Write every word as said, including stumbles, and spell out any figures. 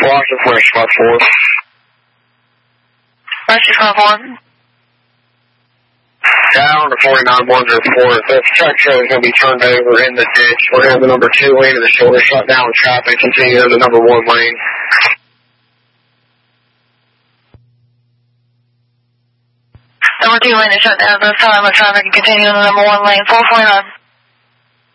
Washington Fresh five four. Fresh five four. Down to forty-nine one zero four. This truck trailer is going to be turned over in the ditch. We're going to have the number two lane of the shoulder shut down with traffic. Continue to the number one lane. Number two lane is shut down at this time with traffic and continue to the number one lane. four forty-nine.